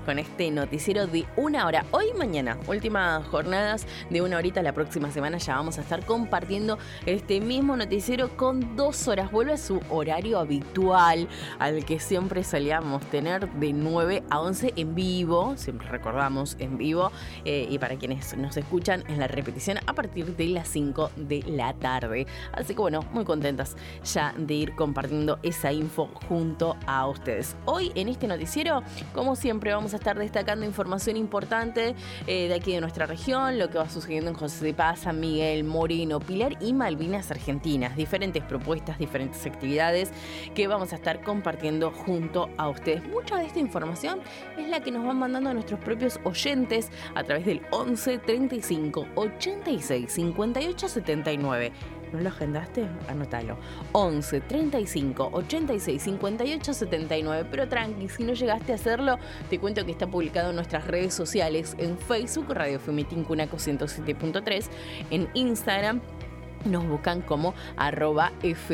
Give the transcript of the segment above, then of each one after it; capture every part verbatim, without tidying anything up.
con este noticiero de una hora. Hoy y mañana, últimas jornadas de una horita. La próxima semana ya vamos a estar compartiendo este mismo noticiero con dos horas. Vuelve a su horario habitual, al que siempre solíamos tener de nueve a once en vivo. Siempre recordamos en vivo. Eh, y para quienes nos escuchan en la repetición a partir de las cinco de la tarde. Así que bueno, muy contentas ya de ir compartiendo esa info junto a ustedes. Hoy en este noticiero, como siempre, vamos a estar destacando información importante eh, de aquí de nuestra región, lo que va sucediendo en José de Paz, San Miguel, Moreno, Pilar y Malvinas Argentinas. Diferentes propuestas, diferentes actividades que vamos a estar compartiendo junto a ustedes. Mucha de esta información es la que nos van mandando nuestros propios oyentes a través del once treinta y cinco ochenta y seis cincuenta y ocho setenta y nueve. ¿No lo agendaste? Anótalo. once treinta y cinco ochenta y seis cincuenta y ocho setenta y nueve. Pero tranqui, si no llegaste a hacerlo, te cuento que está publicado en nuestras redes sociales. En Facebook, Radio F M Tincunaco ciento siete punto tres. En Instagram nos buscan como arroba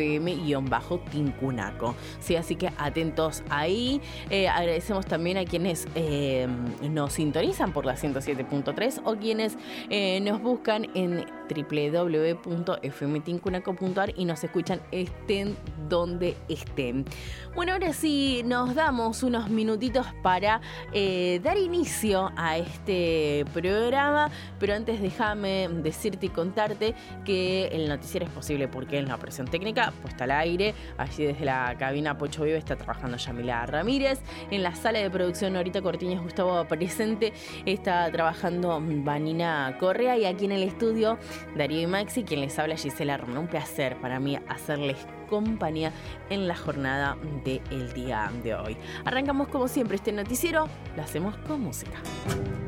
fm-tincunaco. Sí, así que atentos ahí. Eh, agradecemos también a quienes eh, nos sintonizan por la ciento siete punto tres o quienes eh, nos buscan en doble u doble u doble u punto f m tincunaco punto a r y nos escuchan estén donde estén. Bueno, ahora sí nos damos unos minutitos para eh, dar inicio a este programa, pero antes déjame decirte y contarte que el noticiero es posible porque en la operación técnica puesta al aire, allí desde la cabina Pocho Vive está trabajando Yamila Ramírez, en la sala de producción Norita Cortiñas Gustavo presente está trabajando Vanina Correa y aquí en el estudio Darío y Maxi, quien les habla Gisela Román. Un placer para mí hacerles compañía en la jornada del día de hoy. Arrancamos como siempre este noticiero, lo hacemos con música.